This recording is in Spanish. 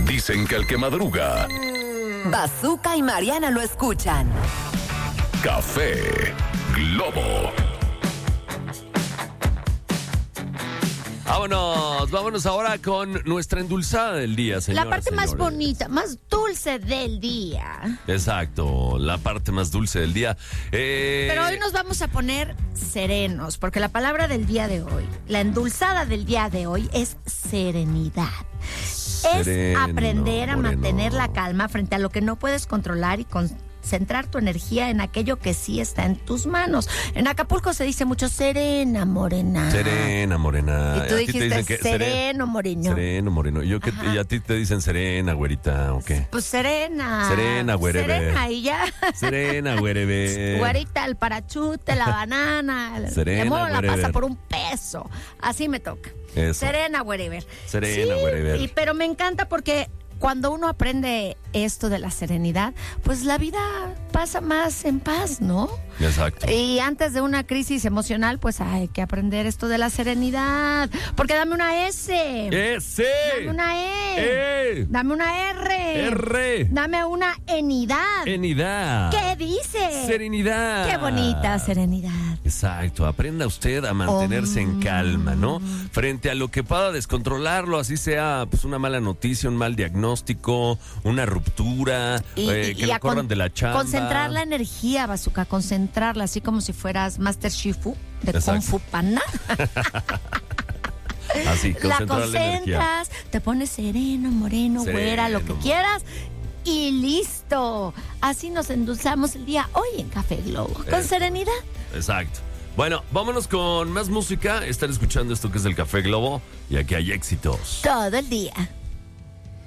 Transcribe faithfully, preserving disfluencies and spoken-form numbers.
Dicen que el que madruga, Bazooka y Mariana lo escuchan. Café Globo. Vámonos, vámonos ahora con nuestra endulzada del día, señoras. La parte más señores. bonita, más dulce del día. Exacto, la parte más dulce del día. Eh... Pero hoy nos vamos a poner serenos, porque la palabra del día de hoy, la endulzada del día de hoy es serenidad. Sereno, es aprender a moreno. mantener la calma frente a lo que no puedes controlar y concentrar tu energía en aquello que sí está en tus manos. En Acapulco se dice mucho serena, morena. Serena, morena. Y tú A ti te dijiste dicen que sereno, moreno. Sereno, moreno. ¿Y, yo qué- y a ti te dicen serena, güerita, o qué? Pues serena. Serena, güerebe. Serena y ya. Serena, güerebe. Güerita, el parachute, la banana. Serena, Le muevo la wherever. pasa por un peso. Así me toca. Eso. Serena, wherever. Serena, sí, wherever. y- pero me encanta porque cuando uno aprende esto de la serenidad, pues la vida pasa más en paz, ¿no? Exacto. Y antes de una crisis emocional, pues hay que aprender esto de la serenidad. Porque dame una S. ¡Ese! Dame una E. ¡Eh! Dame una R. R. Dame una enidad. Serenidad. ¿Qué dice? Serenidad. Qué bonita serenidad. Exacto, aprenda usted a mantenerse en calma, ¿no? Frente a lo que pueda descontrolarlo, así sea pues una mala noticia, un mal diagnóstico, una ruptura, Y, eh, y- que y lo a con- corran de la chamba. concentrar la energía, Bazooka, concentrarla, así como si fueras Master Shifu de Exacto. Kung Fu Panda. Así, La concentrar la energía. concentras, te pones sereno, moreno, Sereno. güera, lo que quieras. Y listo. Así nos endulzamos el día hoy en Café Globo. Con Eh. serenidad. Exacto. Bueno, vámonos con más música. Están escuchando esto que es el Café Globo y aquí hay éxitos. Todo el día.